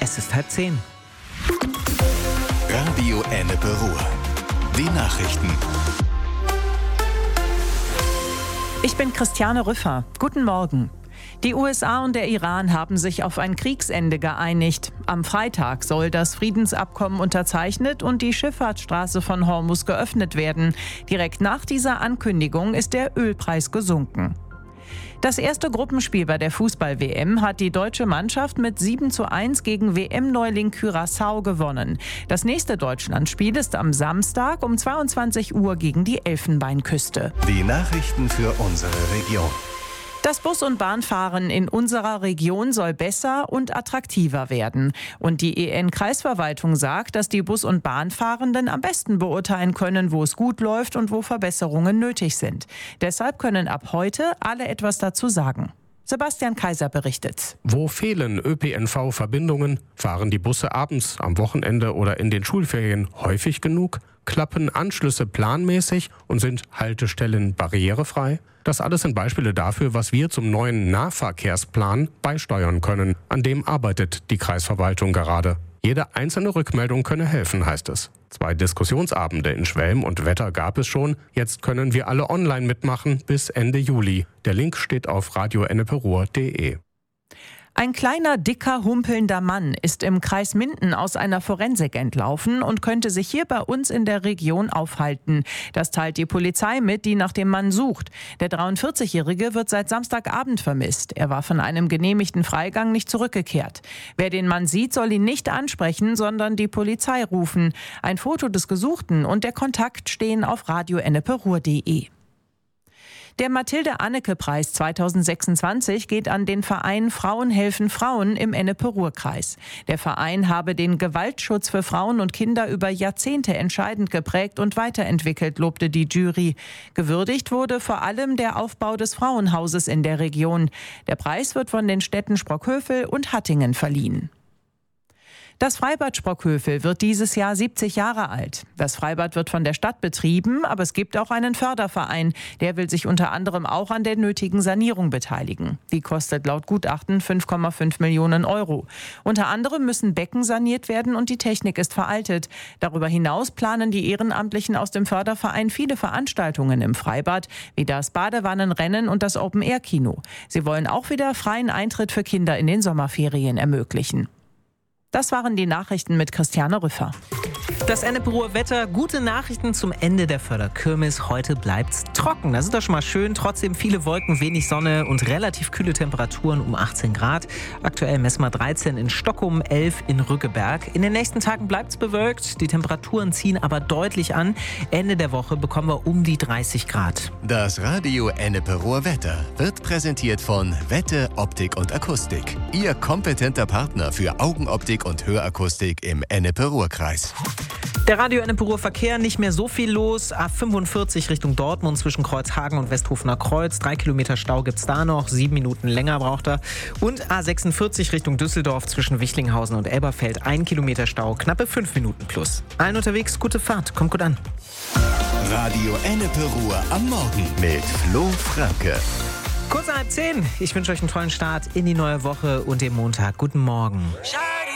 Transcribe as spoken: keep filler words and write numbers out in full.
Es ist halb zehn. Radio Ennepe Ruhr. Die Nachrichten. Ich bin Christiane Rüffer. Guten Morgen. Die U S A und der Iran haben sich auf ein Kriegsende geeinigt. Am Freitag soll das Friedensabkommen unterzeichnet und die Schifffahrtsstraße von Hormuz geöffnet werden. Direkt nach dieser Ankündigung ist der Ölpreis gesunken. Das erste Gruppenspiel bei der Fußball-W M hat die deutsche Mannschaft mit sieben zu eins gegen W M-Neuling Curaçao gewonnen. Das nächste Deutschlandspiel ist am Samstag um zweiundzwanzig Uhr gegen die Elfenbeinküste. Die Nachrichten für unsere Region. Das Bus- und Bahnfahren in unserer Region soll besser und attraktiver werden. Und die E N-Kreisverwaltung sagt, dass die Bus- und Bahnfahrenden am besten beurteilen können, wo es gut läuft und wo Verbesserungen nötig sind. Deshalb können ab heute alle etwas dazu sagen. Sebastian Kaiser berichtet. Wo fehlen Ö P N V-Verbindungen? Fahren die Busse abends, am Wochenende oder in den Schulferien häufig genug? Klappen Anschlüsse planmäßig und sind Haltestellen barrierefrei? Das alles sind Beispiele dafür, was wir zum neuen Nahverkehrsplan beisteuern können. An dem arbeitet die Kreisverwaltung gerade. Jede einzelne Rückmeldung könne helfen, heißt es. Zwei Diskussionsabende in Schwelm und Wetter gab es schon. Jetzt können wir alle online mitmachen bis Ende Juli. Der Link steht auf radio ennepe ruhr punkt de. Ein kleiner, dicker, humpelnder Mann ist im Kreis Minden aus einer Forensik entlaufen und könnte sich hier bei uns in der Region aufhalten. Das teilt die Polizei mit, die nach dem Mann sucht. Der dreiundvierzigjährige wird seit Samstagabend vermisst. Er war von einem genehmigten Freigang nicht zurückgekehrt. Wer den Mann sieht, soll ihn nicht ansprechen, sondern die Polizei rufen. Ein Foto des Gesuchten und der Kontakt stehen auf radio ennepe ruhr punkt de. Der Mathilde-Anneke-Preis zweitausendsechsundzwanzig geht an den Verein Frauen helfen Frauen im Ennepe-Ruhr-Kreis. Der Verein habe den Gewaltschutz für Frauen und Kinder über Jahrzehnte entscheidend geprägt und weiterentwickelt, lobte die Jury. Gewürdigt wurde vor allem der Aufbau des Frauenhauses in der Region. Der Preis wird von den Städten Sprockhövel und Hattingen verliehen. Das Freibad Sprockhövel wird dieses Jahr siebzig Jahre alt. Das Freibad wird von der Stadt betrieben, aber es gibt auch einen Förderverein. Der will sich unter anderem auch an der nötigen Sanierung beteiligen. Die kostet laut Gutachten fünf Komma fünf Millionen Euro. Unter anderem müssen Becken saniert werden und die Technik ist veraltet. Darüber hinaus planen die Ehrenamtlichen aus dem Förderverein viele Veranstaltungen im Freibad, wie das Badewannenrennen und das Open-Air-Kino. Sie wollen auch wieder freien Eintritt für Kinder in den Sommerferien ermöglichen. Das waren die Nachrichten mit Christiane Rüffer. Das Ennepe-Ruhr Wetter, gute Nachrichten zum Ende der Förderkirmes. Heute bleibt's trocken. Das ist doch schon mal schön. Trotzdem viele Wolken, wenig Sonne und relativ kühle Temperaturen um achtzehn Grad. Aktuell messen wir dreizehn in Stockholm, elf in Rückeberg. In den nächsten Tagen bleibt's bewölkt. Die Temperaturen ziehen aber deutlich an. Ende der Woche bekommen wir um die dreißig Grad. Das Radio Ennepe-Ruhr Wetter wird präsentiert von Wette, Optik und Akustik. Ihr kompetenter Partner für Augenoptik und Hörakustik im Ennepe-Ruhr-Kreis. Der Radio Ennepe-Ruhr Verkehr, nicht mehr so viel los. A fünfundvierzig Richtung Dortmund zwischen Kreuzhagen und Westhofener Kreuz. Drei Kilometer Stau gibt's da noch. Sieben Minuten länger braucht er. Und A sechsundvierzig Richtung Düsseldorf zwischen Wichlinghausen und Elberfeld. Ein Kilometer Stau, knappe fünf Minuten plus. Allen unterwegs, gute Fahrt. Kommt gut an. Radio Ennepe-Ruhr am Morgen mit Flo Franke. Kurz nach halb zehn. Ich wünsche euch einen tollen Start in die neue Woche und den Montag. Guten Morgen.